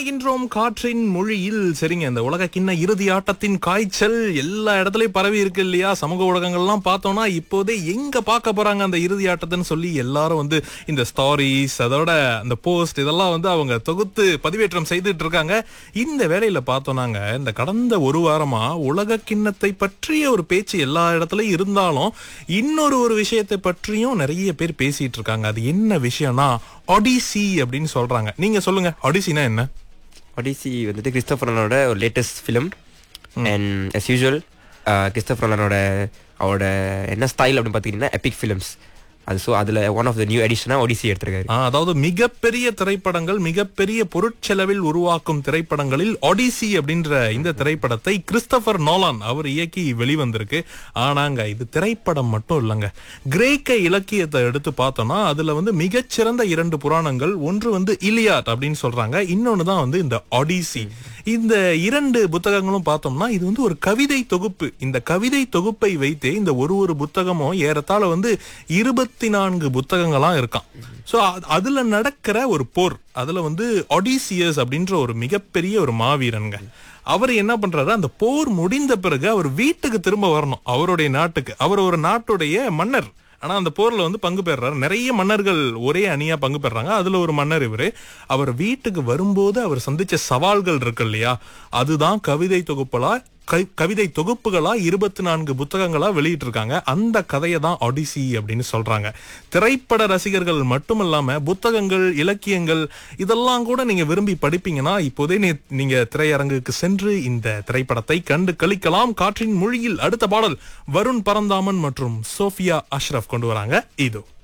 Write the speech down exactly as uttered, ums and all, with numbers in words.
இணைகின்றோம் காற்றின் மொழியில். சரிங்க, இந்த உலக கிண்ண இறுதி ஆட்டத்தின் காய்ச்சல் எல்லா இடத்துலயும் பரவி இருக்கு இல்லையா? சமூக ஊடகங்கள்லாம் பார்த்தோம்னா இப்போதே எங்க பார்க்க போறாங்க அந்த இறுதி ஆட்டத்துன்னு சொல்லி எல்லாரும் வந்து இந்த ஸ்டாரிஸ், அதோட அந்த போஸ்ட் இதெல்லாம் வந்து அவங்க தொகுத்து பதிவேற்றம் செய்துட்டு இருக்காங்க. இந்த வேளையில பார்த்தோம்னாங்க, இந்த கடந்த ஒரு வாரமா உலக கிண்ணத்தை பற்றிய ஒரு பேச்சு எல்லா இடத்துலயும் இருந்தாலும் இன்னொரு ஒரு விஷயத்தை பற்றியும் நிறைய பேர் பேசிட்டு இருக்காங்க. அது என்ன விஷயம்னா ஒடிசி அப்படின்னு சொல்றாங்க. நீங்க சொல்லுங்க, ஒடிசினா என்ன? ஒடிசி வந்துட்டு கிறிஸ்டோபர் நோலனோட ஒரு latest film. And as usual Christopher நோலனோட அவரோட என்ன ஸ்டைல் அப்படின்னு பார்த்தீங்கன்னா எபிக் ஃபிலிம்ஸ். அது ஸோ அதில் one of the new எடிஷனாக Odissi எடுத்திருக்காரு. அதாவது மிகப்பெரிய திரைப்படங்கள், மிகப்பெரிய பொருட்செலவில் உருவாக்கும் திரைப்படங்களில் ஒடிசி அப்படின்ற இந்த திரைப்படத்தை கிறிஸ்டோபர் நோலன் அவர் இயக்கி வெளிவந்திருக்கு. ஆனாங்க இது திரைப்படம் மட்டும் இல்லைங்க. கிரேக்க இலக்கியத்தை எடுத்து பார்த்தோம்னா அதுல வந்து மிகச்சிறந்த இரண்டு புராணங்கள், ஒன்று வந்து இலியாட் அப்படின்னு சொல்றாங்க, இன்னொன்னு தான் வந்து இந்த ஒடிசி. இந்த இரண்டு புத்தகங்களும் பார்த்தோம்னா இது வந்து ஒரு கவிதை தொகுப்பு. இந்த கவிதை தொகுப்பை வைத்தே இந்த ஒரு ஒரு புத்தகமும் ஏறத்தாழ வந்து இருபத்தி நான்கு புத்தகங்களா இருக்கான். சோ அதுல நடக்கிற ஒரு போர், அதுல வந்து ஒடிசியஸ் அப்படின்ற ஒரு மிகப்பெரிய ஒரு மாவீரன்ங்க. அவர் என்ன பண்றாரு, அந்த போர் முடிந்த பிறகு அவர் வீட்டுக்கு திரும்ப வரணும், அவருடைய நாட்டுக்கு. அவர் ஒரு நாட்டுடைய மன்னர், ஆனா அந்த போர்ல வந்து பங்கு பெறாரு. நிறைய மன்னர்கள் ஒரே அணியா பங்கு பெறாங்க, அதுல ஒரு மன்னர் இவரு. அவர் வீட்டுக்கு வரும்போது அவர் சந்திச்ச சவால்கள் இருக்கு இல்லையா, அதுதான் கவிதை தொகுப்பலா கவிதை தொகுப்புகளா இருபத்தி நான்கு புத்தகங்களா வெளியிட்டு இருக்காங்க. அந்த கதையை தான் ஒடிசி அப்படின்னு சொல்றாங்க. திரைப்பட ரசிகர்கள் மட்டுமல்லாம புத்தகங்கள், இலக்கியங்கள் இதெல்லாம் கூட நீங்க விரும்பி படிப்பீங்கன்னா இப்போதே நீங்க திரையரங்குக்கு சென்று இந்த திரைப்படத்தை கண்டு கழிக்கலாம். காற்றின் மொழியில் அடுத்த பாடல் வருண் பரந்தாமன் மற்றும் சோஃபியா அஷ்ரப் கொண்டு வராங்க. இதோ